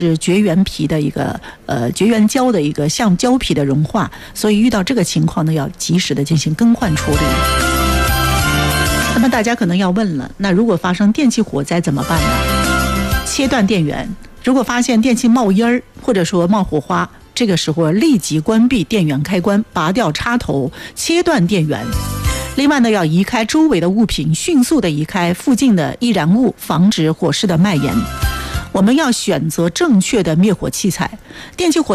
是绝缘皮的一个绝缘胶的一个橡胶皮的融化，所以遇到这个情况呢，要及时的进行更换处理。那么大家可能要问了，那如果发生电气火灾怎么办呢？切断电源，如果发现电器冒烟儿或者说冒火花，这个时候立即关闭电源开关，拔掉插头，切断电源。另外呢，要移开周围的物品，迅速的移开附近的易燃物，防止火势的蔓延。我们要选择正确的灭火器材，电气火